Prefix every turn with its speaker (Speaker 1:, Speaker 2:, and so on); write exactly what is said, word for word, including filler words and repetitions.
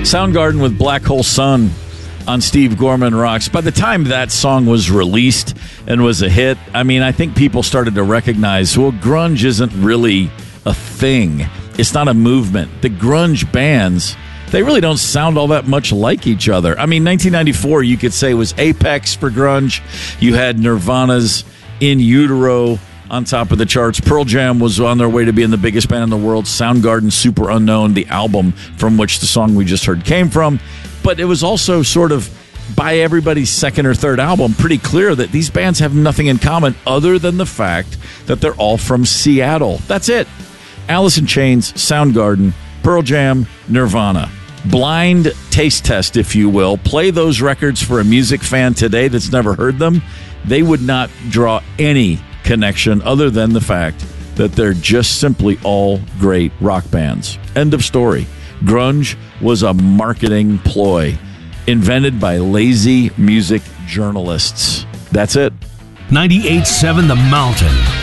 Speaker 1: Soundgarden with Black Hole Sun on Steve Gorman Rocks. By the time that song was released and was a hit, I mean, I think people started to recognize, well, grunge isn't really a thing. It's not a movement. The grunge bands, they really don't sound all that much like each other. I mean, nineteen ninety-four, you could say, was apex for grunge. You had Nirvana's In Utero on top of the charts. Pearl Jam was on their way to being the biggest band in the world. Soundgarden, Super Unknown, the album from which the song we just heard came from. But it was also sort of, by everybody's second or third album, pretty clear that these bands have nothing in common other than the fact that they're all from Seattle. That's it. Alice in Chains, Soundgarden, Pearl Jam, Nirvana. Blind taste test, if you will. Play those records for a music fan today that's never heard them. They would not draw any connection other than the fact that they're just simply all great rock bands. End of story. Grunge was a marketing ploy invented by lazy music journalists. That's it.
Speaker 2: ninety-eight point seven The Mountain.